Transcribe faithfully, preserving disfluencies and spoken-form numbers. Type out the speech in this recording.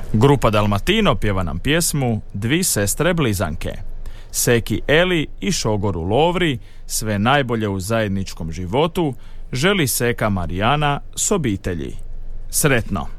Grupa Dalmatino pjeva nam pjesmu Dvi sestre blizanke. Seki Eli i šogoru Lovri sve najbolje u zajedničkom životu želi seka Marijana s obitelji. Sretno!